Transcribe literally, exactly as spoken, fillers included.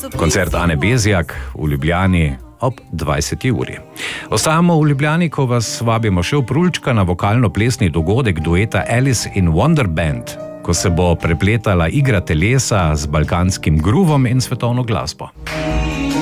Koncert Ane Bezjak v Ljubljani ob dvajseti uri. Ostajamo v Ljubljani, ko vas vabimo še v Prulčka na vokalno-plesni dogodek dueta Alice in Wonder Band, ko se bo prepletala igra telesa z balkanskim gruvom in svetovno glasbo.